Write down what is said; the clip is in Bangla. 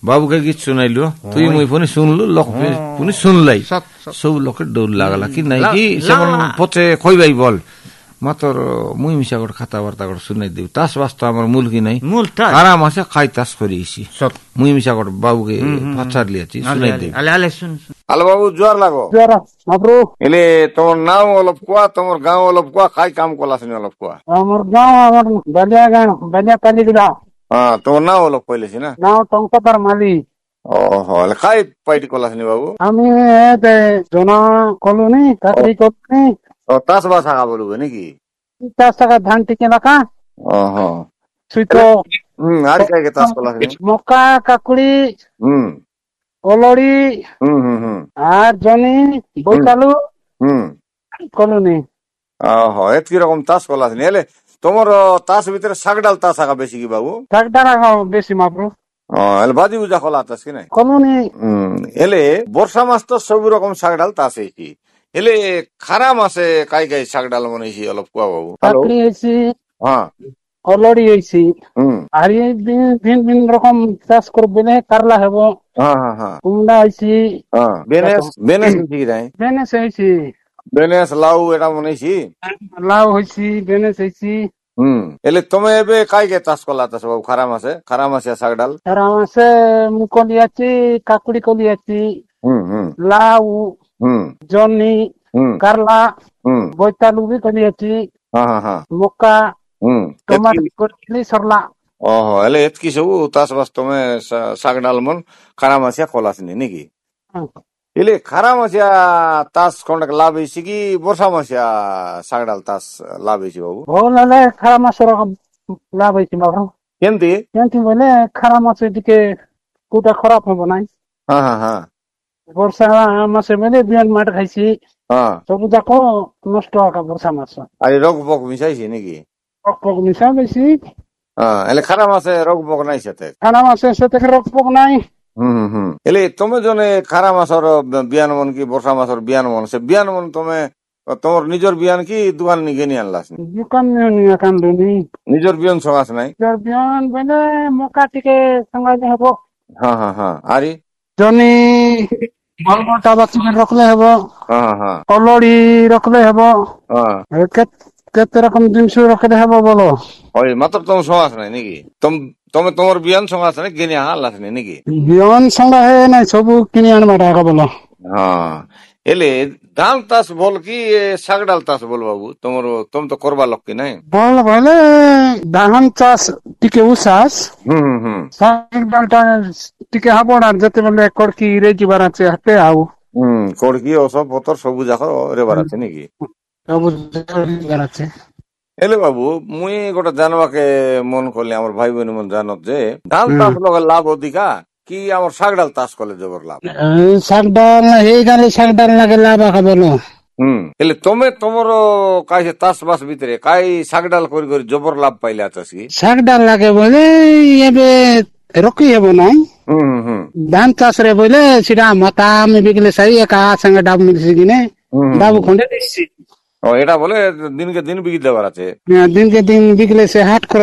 बाबुका गीत सुनाइलु तुई मुई पनि सुनलु लोक पनि सुनलाई सब लोक डर लागला कि नै कि सेमन पचे खोइबाई बोल मातर मुई मिसागड खाता वार्तागड सुनाइ देउ तास वास्ता हमर मूल कि नै मूल ता आराम से खाइ तास करिसी मुई मिसागड बाबुके पछार लिएछि सुनाइ देउ अले सुन हेलो बाबू जोर लागो जोर माब्रो एले तोर नाम ओलप कुआ तोर गांव ओलप कुआ खाइ काम कोलासनि ओलप कुआ हमर गांव हमर बलिया कालीगुडा हां तोर नाम ओलप कइले छिना नाम टंकतर माली ओहो ले खाइ पाइट कोलासनि बाबू আমি এতে জনা কলোনি কাকরি কলোনি ओ तास बासा का बोलु भने कि 50 টাকা ধান টিকে রাখা ओहो সুইতো आरि काय के तास कोलासनि মক্কা কাকুড়ি हम অলড়ি আর জনি বইতালু কলোনি ओहो एतकी रकम तास कोलासनि एले तोमर तास भितर सागडाल तास का बेसी कि बाबू টাকডারা বেশি মাব্রো एले बाजी उजा कोला तास कि नै কলোনি एले वर्षा मास त सब रकम सागडाल तासै कि एले खारा मासे काय काय सागडाल मनेछि अलप कुआ बाबू কাকুড়ি হইছি हां অলড়ি হইছি আর এই ভিন ভিন রকম চাষ করবে কারলা হবো हां हां हां কুমড়া হইছি बेनेस बेनेस कि जाय বেনেস হইছি बेनेस लाउ एटा मनेछि লাউ হইছি বেনেস হইছি एले तमे एबे काय के तास कोला तास बाबू खारा मासे सागडाल আর আমাসে মুকলি আছি কাকুড়ি কলি আছি हम লাউ জনি কারলা বইতালু বি কলি আছি हां हां हां মক্কা টমাটো করলি সরলা ओहो एले एतकी सब तास वास्तव में सागडाल मन खारा मासिया कोलासनि निकी एले खारा मासिया तास कोंडक लाभैछि कि वर्षा मासिया सागडाल तास लाभैछि बाबू ভোলালে খারা মাছের লাভ হয়েছে বাবা केमति কেমতি বলে খারা মাছের দিকে কোটা খারাপ হবো নাই हां हां हां বর্ষা মাসে বলে বিয়ান মাঠ খাইছি हां সবু যাকো নষ্ট হওয়া বর্ষা মাছ आइ रोग पोक मिसाइछि निकी রক পোক মিশা বেশি हां एले खारा मासे रोग पोक नाइ छते খানা মাছের সাথে রক পোক নাই एले तमे जने खारा मासर बियान मन कि वर्षा मासर बियान मन से बियान मन तमे तोर निजर बियान कि दुकान नि गेनि आनलास দোকান নিয়ে কান্দুনি निजर बियान सगास नाइ বিয়ান বলে মকা টিকে সঙ্গাইলে হবো हां हां हां आरि জনি বলবটা বাকি রাখলে হবো हां हां অলড়ি রাখলে হবো हां কেতে রকম জিনিস রাখলে হবো বলো ओइ मात्र तम सगास नाइ निकी तमे तोमर बियान सगास नाइ गेनि आनलास निकी বিয়ন সঙ্গা হে নাই সবু কিনে আনবা টাকা বলো हां एले धान तास बोल कि सागडाल तास बोल बाबू तुम तो करबा लोक कि नाइ বল বলে ধান চাষ টিকে উসাস শাক ডালটা টিকে হাবড় আর যেতে বলে কড়কি রে যাবার আছে হাতে আও कोड़की ओसब पतर सबु जाखर रे बाराছে निकी সবু যাবার আছে एले बाबू मुई गोटा जानवा के मन करले हमर भाई बहन मन जानत जे धान तास लगा लाभ अधिका कि हमर सागडाल तास करले जबर लाभ শাক ডাল এই গালে শাক ডাল লাগে লাভ বলো एले तमे तमर काय तास बास ভিতরে काय सागडाल करि करि जबर लाभ पाइला तासी শাক ডাল লাগে বলে এবে রকি হবো নাই ধান চাষ রে বলে সেটা মাতা আমি বিকলে সাই একা সঙ্গে ডাব মিলছে কিনে ডাবু খন্ডে দিচ্ছি ও এটা বলে দিনকে দিন বিকি দেবার আছে দিনকে দিন বিকলে সে হাট